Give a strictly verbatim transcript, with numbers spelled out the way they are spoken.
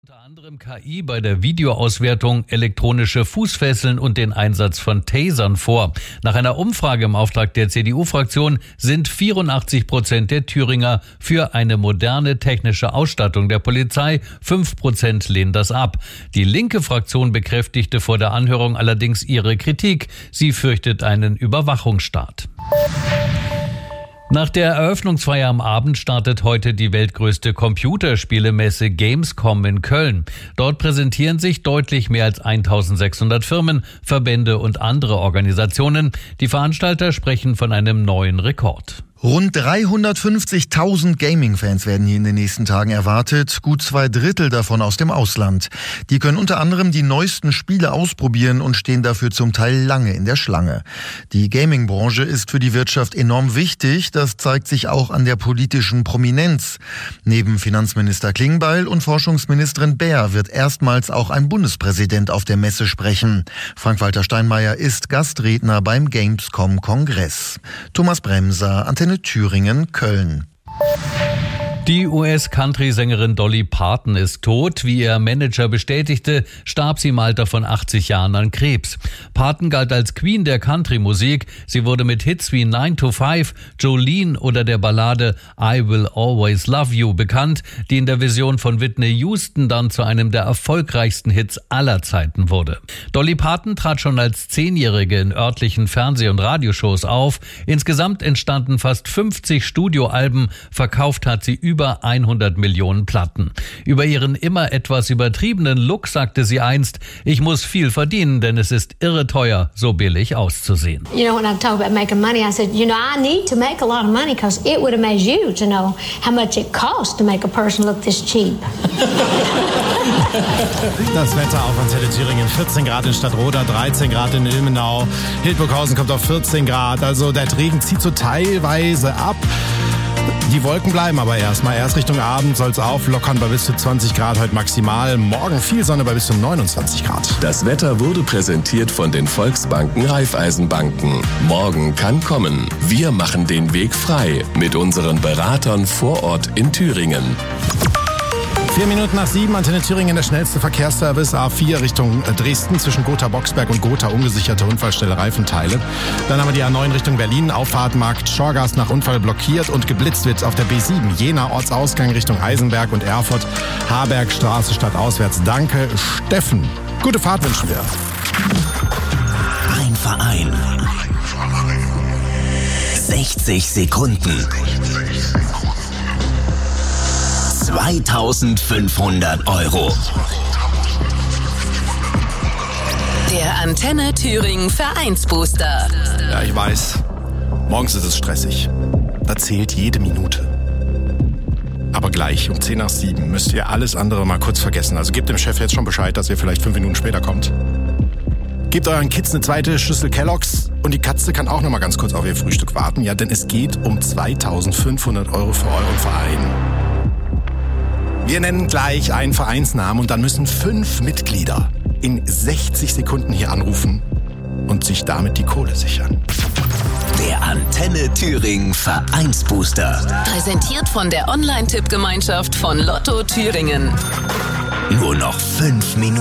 Unter anderem K I bei der Videoauswertung, elektronische Fußfesseln und den Einsatz von Tasern vor. Nach einer Umfrage im Auftrag der C D U-Fraktion sind vierundachtzig Prozent der Thüringer für eine moderne technische Ausstattung der Polizei. fünf Prozent lehnen das ab. Die linke Fraktion bekräftigte vor der Anhörung allerdings ihre Kritik. Sie fürchtet einen Überwachungsstaat. Nach der Eröffnungsfeier am Abend startet heute die weltgrößte Computerspielemesse Gamescom in Köln. Dort präsentieren sich deutlich mehr als eintausendsechshundert Firmen, Verbände und andere Organisationen. Die Veranstalter sprechen von einem neuen Rekord. Rund dreihundertfünfzigtausend Gaming-Fans werden hier in den nächsten Tagen erwartet, gut zwei Drittel davon aus dem Ausland. Die können unter anderem die neuesten Spiele ausprobieren und stehen dafür zum Teil lange in der Schlange. Die Gaming-Branche ist für die Wirtschaft enorm wichtig, das zeigt sich auch an der politischen Prominenz. Neben Finanzminister Klingbeil und Forschungsministerin Baer wird erstmals auch ein Bundespräsident auf der Messe sprechen. Frank-Walter Steinmeier ist Gastredner beim Gamescom-Kongress. Thomas Bremser, Antenne Thüringen, Köln. Die U S-Country-Sängerin Dolly Parton ist tot. Wie ihr Manager bestätigte, starb sie im Alter von achtzig Jahren an Krebs. Parton galt als Queen der Country-Musik. Sie wurde mit Hits wie nine to five, Jolene oder der Ballade I Will Always Love You bekannt, die in der Version von Whitney Houston dann zu einem der erfolgreichsten Hits aller Zeiten wurde. Dolly Parton trat schon als Zehnjährige in örtlichen Fernseh- und Radioshows auf. Insgesamt entstanden fast fünfzig Studioalben. Verkauft hat sie über über hundert Millionen Platten. Über ihren immer etwas übertriebenen Look sagte sie einst: Ich muss viel verdienen, denn es ist irre teuer, so billig auszusehen. You know, when I talk about making money, I said, you know, I need to make a lot of money because it would amaze you to know how much it costs to make a person look this cheap. Das Wetter auf Antenne Thüringen: vierzehn Grad in Stadtroda, dreizehn Grad in Ilmenau. Hildburghausen kommt auf vierzehn Grad. Also der Regen zieht so teilweise ab. Die Wolken bleiben aber erstmal. Erst Richtung Abend soll es auflockern bei bis zu zwanzig Grad heute maximal. Morgen viel Sonne bei bis zu neunundzwanzig Grad. Das Wetter wurde präsentiert von den Volksbanken Raiffeisenbanken. Morgen kann kommen. Wir machen den Weg frei mit unseren Beratern vor Ort in Thüringen. Vier Minuten nach sieben, Antenne Thüringen, der schnellste Verkehrsservice. A vier Richtung Dresden, zwischen Gotha-Boxberg und Gotha, ungesicherte Unfallstelle Reifenteile. Dann haben wir die A neun Richtung Berlin, Auffahrt Markt Schorgast nach Unfall blockiert und geblitzt wird auf der B sieben. Jena Ortsausgang Richtung Eisenberg und Erfurt, Harbergstraße stadtauswärts. Danke, Steffen. Gute Fahrt wünschen wir. Ein Verein. sechzig Sekunden. zweitausendfünfhundert Euro. Der Antenne Thüringen Vereinsbooster. Ja, ich weiß. Morgens ist es stressig. Da zählt jede Minute. Aber gleich um zehn nach sieben müsst ihr alles andere mal kurz vergessen. Also gebt dem Chef jetzt schon Bescheid, dass ihr vielleicht fünf Minuten später kommt. Gebt euren Kids eine zweite Schüssel Kellogg's und die Katze kann auch noch mal ganz kurz auf ihr Frühstück warten. Ja, denn es geht um zweitausendfünfhundert Euro für euren Verein. Wir nennen gleich einen Vereinsnamen und dann müssen fünf Mitglieder in sechzig Sekunden hier anrufen und sich damit die Kohle sichern. Der Antenne Thüringen Vereinsbooster. Präsentiert von der Online-Tippgemeinschaft von Lotto Thüringen. Nur noch fünf Minuten.